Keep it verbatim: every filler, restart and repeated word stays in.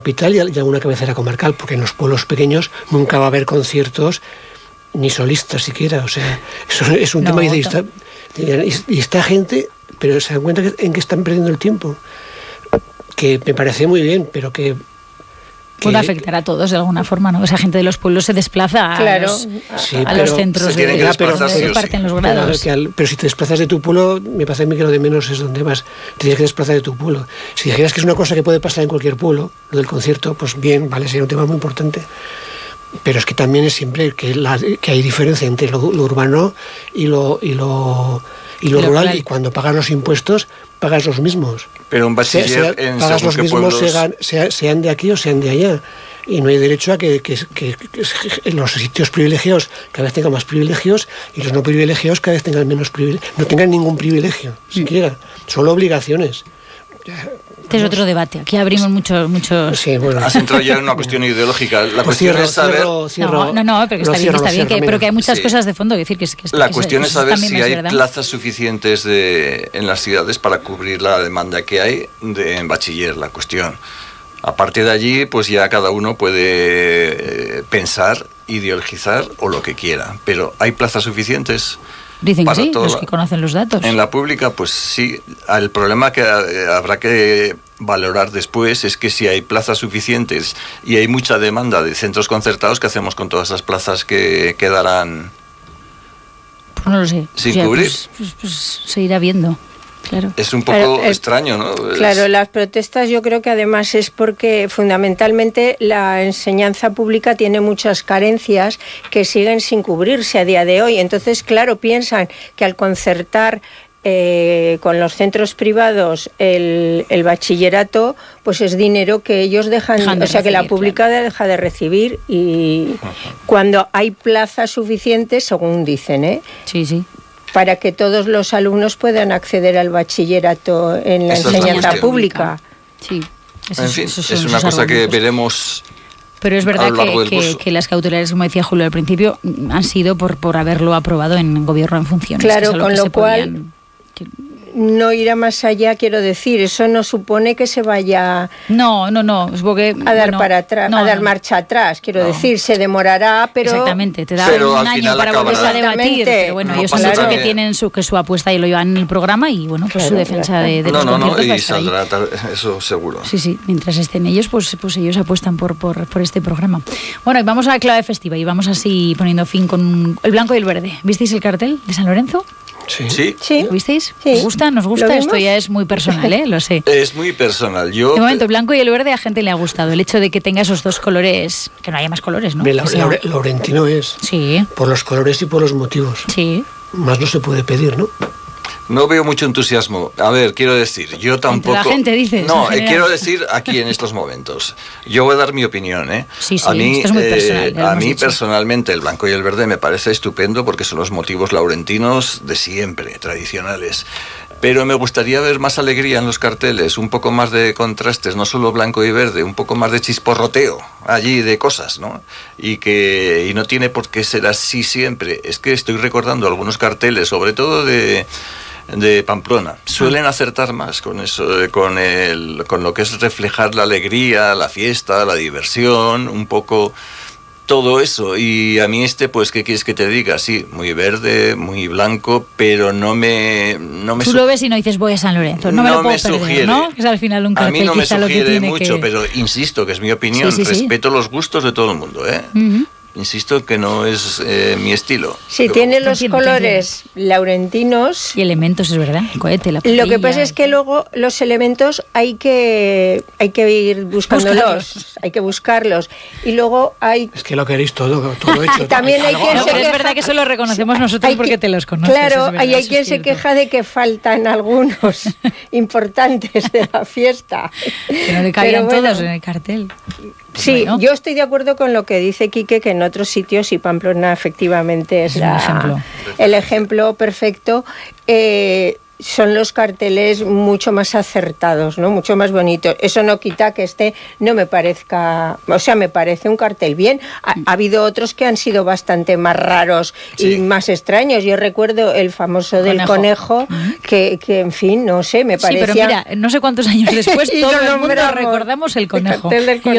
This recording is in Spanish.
capital y alguna cabecera comarcal, porque en los pueblos pequeños nunca va a haber conciertos ni solistas siquiera, o sea, eso es un no, tema y está, y esta gente, pero se dan cuenta en que están perdiendo el tiempo, que me parece muy bien, pero que puede afectar a todos de alguna forma, ¿no? Esa gente de los pueblos se desplaza a, claro. los, sí, a los centros de, de pero, donde se parten los grados. Pero, al, pero si te desplazas de tu pueblo, me parece a mí que lo de menos es donde vas. Tienes que desplazar de tu pueblo. Si dijeras que es una cosa que puede pasar en cualquier pueblo, lo del concierto, pues bien, vale, sería un tema muy importante. Pero es que también es siempre que, la, que hay diferencia entre lo, lo urbano y lo y lo y lo, lo rural, rural, y cuando pagas los impuestos pagas los mismos. Pero un bachiller sea, sea, en pagas los mismos pueblos... sean, sean, sean de aquí o sean de allá. Y no hay derecho a que, que, que, que los sitios privilegiados cada vez tengan más privilegios y los no privilegiados cada vez tengan menos privilegios. No tengan ningún privilegio, mm. siquiera. Solo obligaciones. Este es otro debate. Aquí abrimos muchos... muchos... Sí, bueno. Has entrado ya en una cuestión ideológica. La pues cuestión cierro, es saber... Cierro, cierro, no, no, no, pero que está no, bien, cierro, está bien cierro, que, pero que hay muchas sí. cosas de fondo. Decir que, que, que la que cuestión se, es saber si hay verdad. plazas suficientes de, en las ciudades para cubrir la demanda que hay de, en bachiller, la cuestión. A partir de allí, pues ya cada uno puede eh, pensar, ideologizar o lo que quiera. Pero ¿hay plazas suficientes? Dicen que sí, los que conocen los datos. En la pública, pues sí. El problema que habrá que valorar después es que si hay plazas suficientes y hay mucha demanda de centros concertados, ¿qué hacemos con todas esas plazas que quedarán pues no lo sé. sin o sea, cubrir? Pues, pues, pues se irá viendo. Claro. Es un poco claro, extraño, ¿no? Claro, las protestas yo creo que además es porque fundamentalmente la enseñanza pública tiene muchas carencias que siguen sin cubrirse a día de hoy. Entonces, claro, piensan que al concertar eh, con los centros privados el, el bachillerato, pues es dinero que ellos dejan, dejan de o sea, recibir, que la pública claro. deja de recibir y uh-huh. cuando hay plazas suficientes, según dicen, ¿eh? Sí, sí. para que todos los alumnos puedan acceder al bachillerato en la Esa enseñanza pública. Sí, eso, en fin, eso es una cosa que veremos. Pero es verdad que, que, que las cautelares, como decía Julio al principio, han sido por, por haberlo aprobado en gobierno en funciones. Claro, que es con lo, lo cual podían, que... no irá más allá, quiero decir, eso no supone que se vaya no, no, no, es porque, a dar bueno, para atrás, no, a dar no. marcha atrás, quiero no. decir, se demorará, pero exactamente, te da pero un año para volverse a debatir, pero bueno, no ellos han dicho que tienen su que su apuesta y lo llevan en el programa y bueno, pues claro, su defensa claro. de, de no, los no, conciertos no, va a y estar saldrá ahí. Eso seguro. Sí, sí, mientras estén ellos, pues pues ellos apuestan por por, por este programa. Bueno, y vamos a la clave festiva y vamos así poniendo fin con el blanco y el verde. ¿Visteis el cartel de San Lorenzo? Sí. ¿Sí? ¿Sí? ¿Lo visteis? Sí. ¿Nos gusta? ¿Nos gusta? Esto ya es muy personal, ¿eh? Lo sé. Es muy personal. Yo... De momento, el blanco y el verde a gente le ha gustado. El hecho de que tenga esos dos colores, que no haya más colores, ¿no? La, la, Laurentino es. Sí. Por los colores y por los motivos. Sí. Más no se puede pedir, ¿no? No veo mucho entusiasmo. A ver, quiero decir, yo tampoco... Entre la gente, dices. No, eh, quiero decir aquí en estos momentos. Yo voy a dar mi opinión, ¿eh? Sí, sí, a mí, esto es muy personal. Eh, a mí dicho. personalmente el blanco y el verde me parece estupendo porque son los motivos laurentinos de siempre, tradicionales. Pero me gustaría ver más alegría en los carteles, un poco más de contrastes, no solo blanco y verde, un poco más de chisporroteo allí de cosas, ¿no? Y que y no tiene por qué ser así siempre. Es que estoy recordando algunos carteles, sobre todo de... de Pamplona, suelen acertar más con eso, con el, con lo que es reflejar la alegría, la fiesta, la diversión, un poco todo eso. Y a mí este, pues, ¿qué quieres que te diga? Sí, muy verde, muy blanco, pero no me... No me Tú lo ves y no dices voy a San Lorenzo, no, no me lo puedo me perder, sugiere. ¿no? Que es al final un cartel. A mí no me sugiere que mucho, que... pero insisto que es mi opinión, sí, sí, respeto sí. los gustos de todo el mundo, ¿eh? Uh-huh. Insisto que no es eh, mi estilo. Sí, pero tiene los colores laurentinos. Y elementos, es verdad. El cohete, la lo que pasa es que luego los elementos hay que hay que ir buscándolos, buscarlos. hay que buscarlos. Y luego hay... Es que lo queréis todo, todo hecho. También hay quien no, se pero queja... es verdad que eso lo reconocemos nosotros porque que... te los conoces. Claro, verdad, hay, hay quien se queja de que faltan algunos importantes de la fiesta. Que no le cabían bueno, todos en el cartel. Sí, bueno. yo estoy de acuerdo con lo que dice Quique, que en otros sitios, y Pamplona efectivamente es, es la, ejemplo. el ejemplo perfecto, eh, son los carteles mucho más acertados, ¿no? Mucho más bonitos. Eso no quita que este no me parezca... O sea, me parece un cartel bien. Ha, ha habido otros que han sido bastante más raros sí. y más extraños. Yo recuerdo el famoso el del conejo, conejo que, que, en fin, no sé, me parecía... Sí, pero mira, no sé cuántos años después todo el mundo recordamos el conejo. El cartel del conejo.